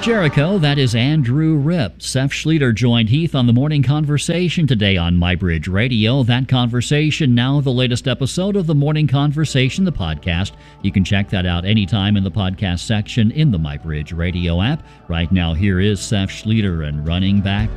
Jericho, that is Andrew Ripp. Seth Schlueter joined Heath on the Morning Conversation today on MyBridge Radio. That conversation, now the latest episode of the Morning Conversation, the podcast. You can check that out anytime in the podcast section in the MyBridge Radio app. Right now, here is Seth Schlueter and Running Back